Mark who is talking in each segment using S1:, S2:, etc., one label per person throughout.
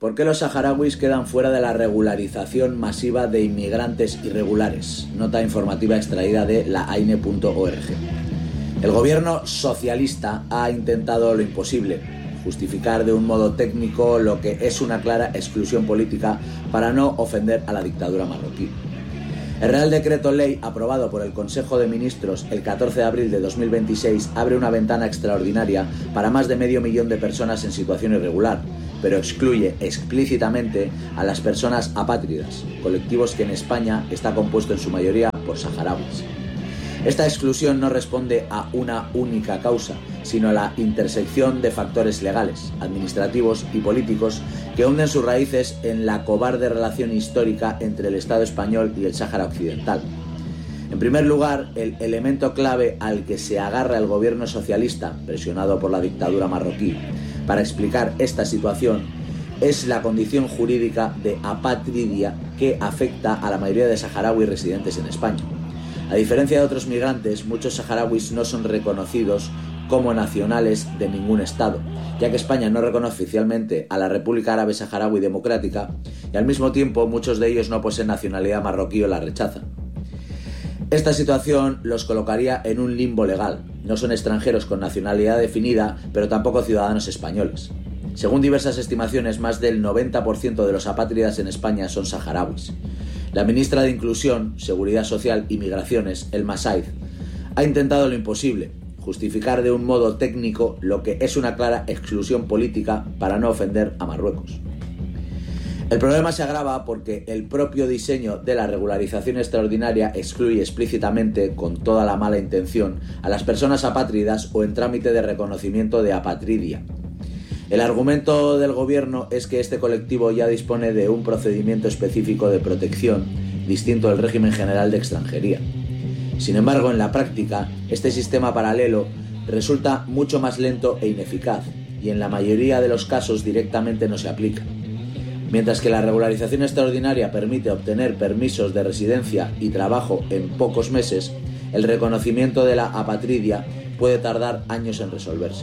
S1: ¿Por qué los saharauis quedan fuera de la regularización masiva de inmigrantes irregulares? Nota informativa extraída de laaine.org. El gobierno socialista ha intentado lo imposible, justificar de un modo técnico lo que es una clara exclusión política para no ofender a la dictadura marroquí. El Real Decreto Ley, aprobado por el Consejo de Ministros el 14 de abril de 2026, abre una ventana extraordinaria para más de 500.000 de personas en situación irregular, pero excluye explícitamente a las personas apátridas, colectivos que en España está compuesto en su mayoría por saharauis. Esta exclusión no responde a una única causa, sino a la intersección de factores legales, administrativos y políticos que hunden sus raíces en la cobarde relación histórica entre el Estado español y el Sáhara Occidental. En primer lugar, el elemento clave al que se agarra el gobierno socialista, presionado por la dictadura marroquí, para explicar esta situación, es la condición jurídica de apatridia que afecta a la mayoría de saharauis residentes en España. A diferencia de otros migrantes, muchos saharauis no son reconocidos como nacionales de ningún Estado, ya que España no reconoce oficialmente a la República Árabe Saharaui Democrática y al mismo tiempo muchos de ellos no poseen nacionalidad marroquí o la rechazan. Esta situación los colocaría en un limbo legal. No son extranjeros con nacionalidad definida, pero tampoco ciudadanos españoles. Según diversas estimaciones, más del 90% de los apátridas en España son saharauis. La ministra de Inclusión, Seguridad Social y Migraciones, Elma Said, ha intentado lo imposible, justificar de un modo técnico lo que es una clara exclusión política para no ofender a Marruecos. El problema se agrava porque el propio diseño de la regularización extraordinaria excluye explícitamente, con toda la mala intención, a las personas apátridas o en trámite de reconocimiento de apatridia. El argumento del gobierno es que este colectivo ya dispone de un procedimiento específico de protección, distinto del régimen general de extranjería. Sin embargo, en la práctica, este sistema paralelo resulta mucho más lento e ineficaz, y en la mayoría de los casos directamente no se aplica. Mientras que la regularización extraordinaria permite obtener permisos de residencia y trabajo en pocos meses, el reconocimiento de la apatridia puede tardar años en resolverse.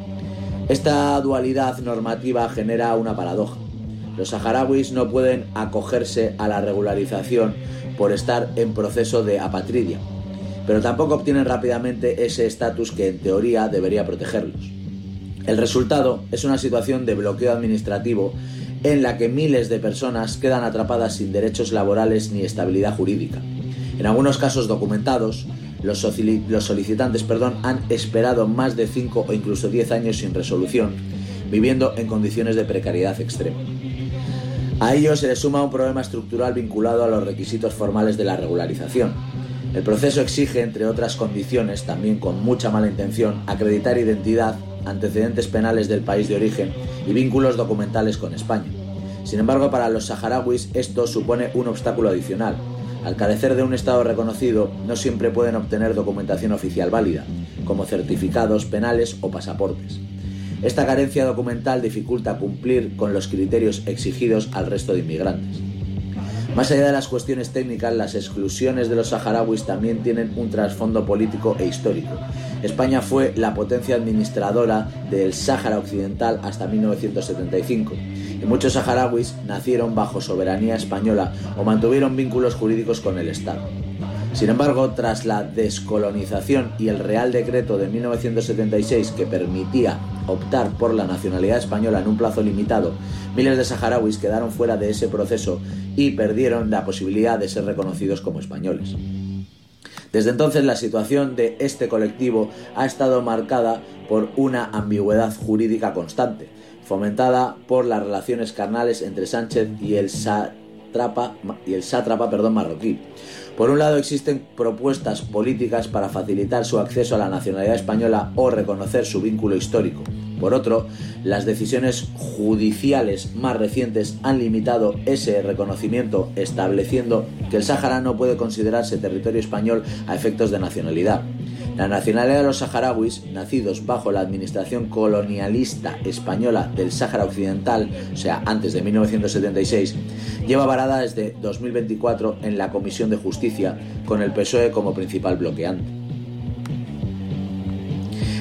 S1: Esta dualidad normativa genera una paradoja. Los saharauis no pueden acogerse a la regularización por estar en proceso de apatridia, pero tampoco obtienen rápidamente ese estatus que en teoría debería protegerlos. El resultado es una situación de bloqueo administrativo en la que miles de personas quedan atrapadas sin derechos laborales ni estabilidad jurídica. En algunos casos documentados, los solicitantes han esperado más de 5 o incluso 10 años sin resolución, viviendo en condiciones de precariedad extrema. A ello se le suma un problema estructural vinculado a los requisitos formales de la regularización. El proceso exige, entre otras condiciones, también con mucha mala intención, acreditar identidad, antecedentes penales del país de origen y vínculos documentales con España. Sin embargo, para los saharauis esto supone un obstáculo adicional. Al carecer de un Estado reconocido, no siempre pueden obtener documentación oficial válida, como certificados penales o pasaportes. Esta carencia documental dificulta cumplir con los criterios exigidos al resto de inmigrantes. Más allá de las cuestiones técnicas, las exclusiones de los saharauis también tienen un trasfondo político e histórico. España fue la potencia administradora del Sáhara Occidental hasta 1975, y muchos saharauis nacieron bajo soberanía española o mantuvieron vínculos jurídicos con el Estado. Sin embargo, tras la descolonización y el Real Decreto de 1976 que permitía optar por la nacionalidad española en un plazo limitado, miles de saharauis quedaron fuera de ese proceso y perdieron la posibilidad de ser reconocidos como españoles. Desde entonces, la situación de este colectivo ha estado marcada por una ambigüedad jurídica constante, fomentada por las relaciones carnales entre Sánchez y el sátrapa marroquí. Por un lado, existen propuestas políticas para facilitar su acceso a la nacionalidad española o reconocer su vínculo histórico. Por otro, las decisiones judiciales más recientes han limitado ese reconocimiento, estableciendo que el Sáhara no puede considerarse territorio español a efectos de nacionalidad. La nacionalidad de los saharauis, nacidos bajo la administración colonialista española del Sáhara Occidental, o sea, antes de 1976, lleva varada desde 2024 en la Comisión de Justicia, con el PSOE como principal bloqueante.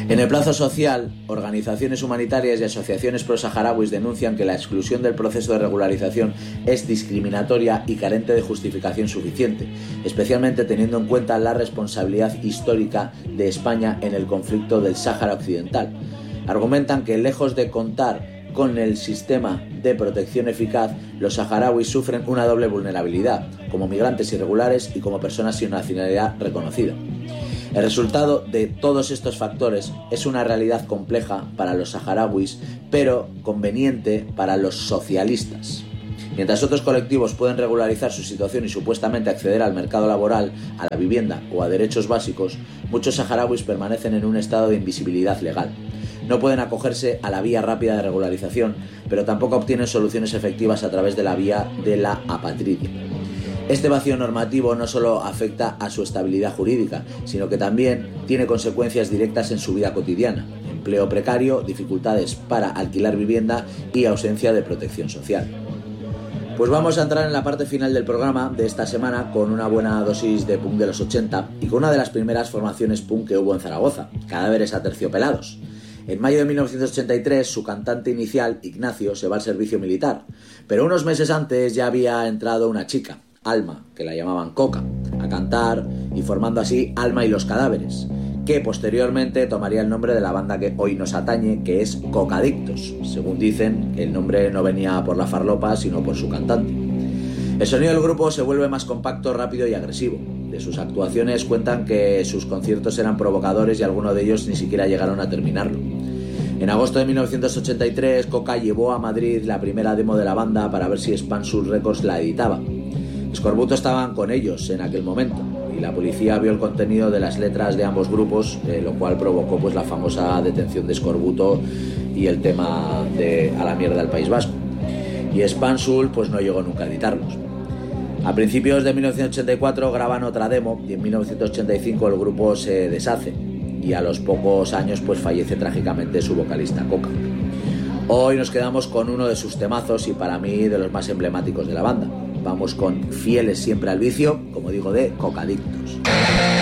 S1: En el plazo social, organizaciones humanitarias y asociaciones pro-saharauis denuncian que la exclusión del proceso de regularización es discriminatoria y carente de justificación suficiente, especialmente teniendo en cuenta la responsabilidad histórica de España en el conflicto del Sáhara Occidental. Argumentan que, lejos de contar con el sistema de protección eficaz, los saharauis sufren una doble vulnerabilidad, como migrantes irregulares y como personas sin nacionalidad reconocida. El resultado de todos estos factores es una realidad compleja para los saharauis, pero conveniente para los socialistas. Mientras otros colectivos pueden regularizar su situación y supuestamente acceder al mercado laboral, a la vivienda o a derechos básicos, muchos saharauis permanecen en un estado de invisibilidad legal. No pueden acogerse a la vía rápida de regularización, pero tampoco obtienen soluciones efectivas a través de la vía de la apatridia. Este vacío normativo no solo afecta a su estabilidad jurídica, sino que también tiene consecuencias directas en su vida cotidiana: empleo precario, dificultades para alquilar vivienda y ausencia de protección social. Pues vamos a entrar en la parte final del programa de esta semana con una buena dosis de punk de los 80 y con una de las primeras formaciones punk que hubo en Zaragoza, Cadáveres Aterciopelados. En mayo de 1983, su cantante inicial, Ignacio, se va al servicio militar, pero unos meses antes ya había entrado una chica, Alma, que la llamaban Coca, a cantar y formando así Alma y los Cadáveres, que posteriormente tomaría el nombre de la banda que hoy nos atañe, que es Cocadictos. Según dicen, el nombre no venía por la farlopa, sino por su cantante. El sonido del grupo se vuelve más compacto, rápido y agresivo. De sus actuaciones cuentan que sus conciertos eran provocadores y algunos de ellos ni siquiera llegaron a terminarlo. En agosto de 1983, Coca llevó a Madrid la primera demo de la banda para ver si Spansul Records la editaba. Escorbuto estaban con ellos en aquel momento y la policía vio el contenido de las letras de ambos grupos, lo cual provocó la famosa detención de Escorbuto y el tema de A la mierda del País Vasco. Y Spansul no llegó nunca a editarlos. A principios de 1984 graban otra demo y en 1985 el grupo se deshace y a los pocos años fallece trágicamente su vocalista Coca. Hoy nos quedamos con uno de sus temazos y para mí de los más emblemáticos de la banda. Vamos con Fieles siempre al vicio, como digo, de Cocadictos.